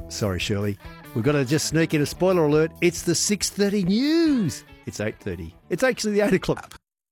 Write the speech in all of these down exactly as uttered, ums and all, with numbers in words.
Sorry, Shirley. We've got to just sneak in a spoiler alert. It's the six thirty news. It's eight thirty. It's actually the eight o'clock.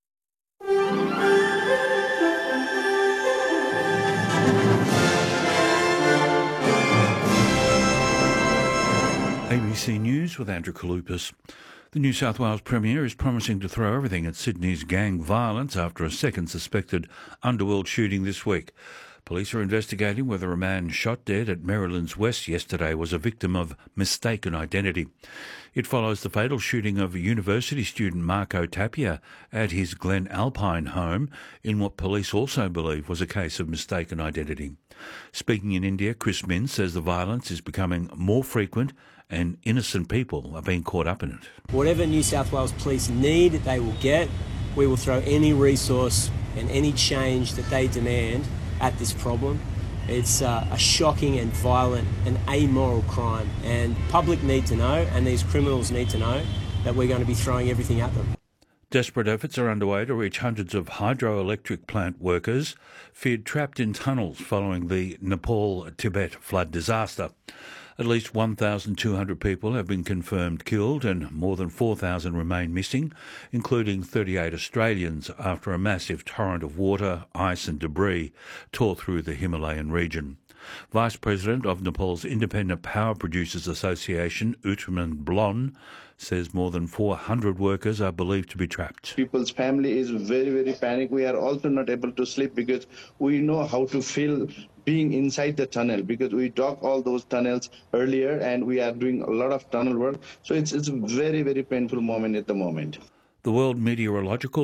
A B C News with Andrew Kalupas. The New South Wales Premier is promising to throw everything at Sydney's gang violence after a second suspected underworld shooting this week. Police are investigating whether a man shot dead at Maryland's West yesterday was a victim of mistaken identity. It follows the fatal shooting of university student Marco Tapia at his Glen Alpine home in what police also believe was a case of mistaken identity. Speaking in India, Chris Minns says the violence is becoming more frequent and innocent people are being caught up in it. Whatever New South Wales Police need, they will get. We will throw any resource and any change that they demand at this problem. It's uh, a shocking and violent and amoral crime, and public need to know, and these criminals need to know, that we're going to be throwing everything at them. Desperate efforts are underway to reach hundreds of hydroelectric plant workers feared trapped in tunnels following the Nepal-Tibet flood disaster. At least one thousand two hundred people have been confirmed killed and more than four thousand remain missing, including thirty-eight Australians after a massive torrent of water, ice and debris tore through the Himalayan region. Vice President of Nepal's Independent Power Producers Association, Uttman Blon, says more than four hundred workers are believed to be trapped. People's family is very, very panicked. We are also not able to sleep because we know how to feel being inside the tunnel, because we dug all those tunnels earlier and we are doing a lot of tunnel work. So it's, it's a very, very painful moment at the moment. The World Meteorological